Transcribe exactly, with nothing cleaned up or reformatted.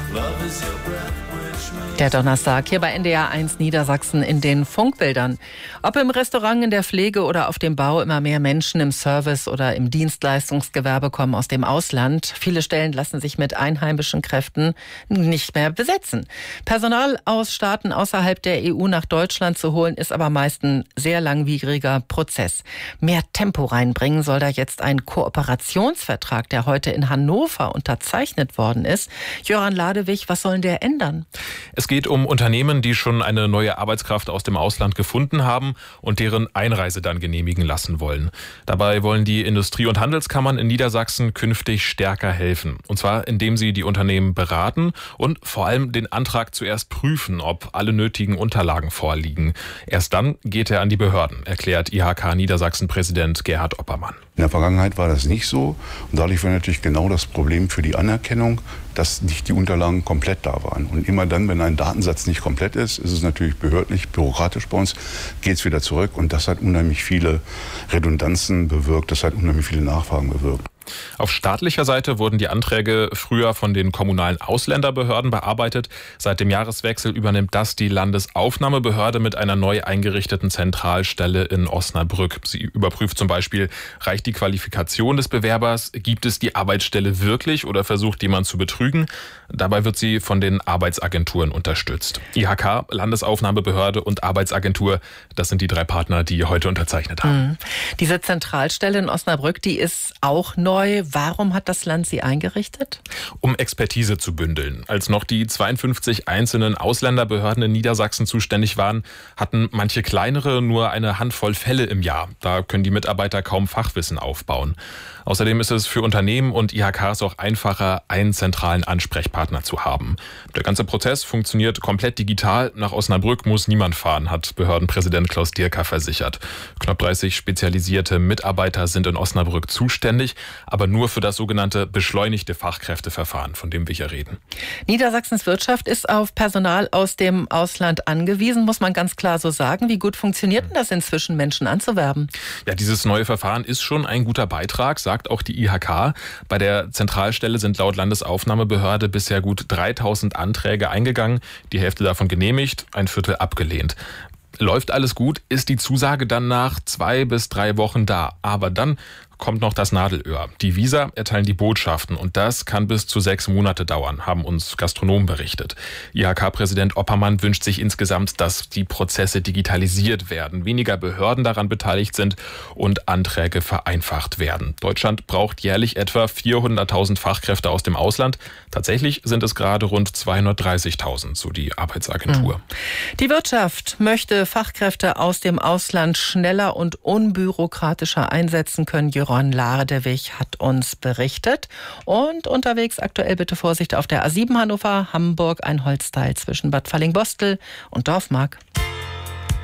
Der Donnerstag hier bei N D R eins Niedersachsen in den Funkbildern. Ob im Restaurant, in der Pflege oder auf dem Bau, immer mehr Menschen im Service oder im Dienstleistungsgewerbe kommen aus dem Ausland. Viele Stellen lassen sich mit einheimischen Kräften nicht mehr besetzen. Personal aus Staaten außerhalb der E U nach Deutschland zu holen, ist aber meist ein sehr langwieriger Prozess. Mehr Tempo reinbringen soll da jetzt ein Kooperationsvertrag, der heute in Hannover unterzeichnet worden ist. Jöran Ladewig, was soll denn der ändern? Es geht um Unternehmen, die schon eine neue Arbeitskraft aus dem Ausland gefunden haben und deren Einreise dann genehmigen lassen wollen. Dabei wollen die Industrie- und Handelskammern in Niedersachsen künftig stärker helfen. Und zwar, indem sie die Unternehmen beraten und vor allem den Antrag zuerst prüfen, ob alle nötigen Unterlagen vorliegen. Erst dann geht er an die Behörden, erklärt I H K Niedersachsen-Präsident Gerhard Oppermann. In der Vergangenheit war das nicht so. Und dadurch war natürlich genau das Problem für die Anerkennung, dass nicht die Unterlagen komplett da waren. Und immer dann, wenn ein Datensatz nicht komplett ist, ist es natürlich behördlich, bürokratisch bei uns, geht es wieder zurück. Und das hat unheimlich viele Redundanzen bewirkt, das hat unheimlich viele Nachfragen bewirkt. Auf staatlicher Seite wurden die Anträge früher von den kommunalen Ausländerbehörden bearbeitet. Seit dem Jahreswechsel übernimmt das die Landesaufnahmebehörde mit einer neu eingerichteten Zentralstelle in Osnabrück. Sie überprüft zum Beispiel, reicht die Qualifikation des Bewerbers, gibt es die Arbeitsstelle wirklich oder versucht jemand zu betrügen? Dabei wird sie von den Arbeitsagenturen unterstützt. I H K, Landesaufnahmebehörde und Arbeitsagentur, das sind die drei Partner, die heute unterzeichnet haben. Mhm. Diese Zentralstelle in Osnabrück, die ist auch neu. Warum hat das Land sie eingerichtet? Um Expertise zu bündeln. Als noch die zweiundfünfzig einzelnen Ausländerbehörden in Niedersachsen zuständig waren, hatten manche kleinere nur eine Handvoll Fälle im Jahr. Da können die Mitarbeiter kaum Fachwissen aufbauen. Außerdem ist es für Unternehmen und I H Ks auch einfacher, einen zentralen Ansprechpartner zu haben. Der ganze Prozess funktioniert komplett digital. Nach Osnabrück muss niemand fahren, hat Behördenpräsident Klaus Dierker versichert. Knapp dreißig spezialisierte Mitarbeiter sind in Osnabrück zuständig, aber nur für das sogenannte beschleunigte Fachkräfteverfahren, von dem wir hier reden. Niedersachsens Wirtschaft ist auf Personal aus dem Ausland angewiesen, muss man ganz klar so sagen. Wie gut funktioniert denn das inzwischen, Menschen anzuwerben? Ja, dieses neue Verfahren ist schon ein guter Beitrag, sagt auch die I H K. Bei der Zentralstelle sind laut Landesaufnahmebehörde bisher gut dreitausend Anträge eingegangen, die Hälfte davon genehmigt, ein Viertel abgelehnt. Läuft alles gut, ist die Zusage dann nach zwei bis drei Wochen da. Aber dann kommt noch das Nadelöhr. Die Visa erteilen die Botschaften und das kann bis zu sechs Monate dauern, haben uns Gastronomen berichtet. I H K-Präsident Oppermann wünscht sich insgesamt, dass die Prozesse digitalisiert werden, weniger Behörden daran beteiligt sind und Anträge vereinfacht werden. Deutschland braucht jährlich etwa vierhunderttausend Fachkräfte aus dem Ausland. Tatsächlich sind es gerade rund zweihundertdreißigtausend, so die Arbeitsagentur. Die Wirtschaft möchte Fachkräfte aus dem Ausland schneller und unbürokratischer einsetzen können. Jöran Ladewig hat uns berichtet. Und unterwegs aktuell bitte Vorsicht auf der A sieben Hannover, Hamburg, ein Holzteil zwischen Bad Fallingbostel und Dorfmark.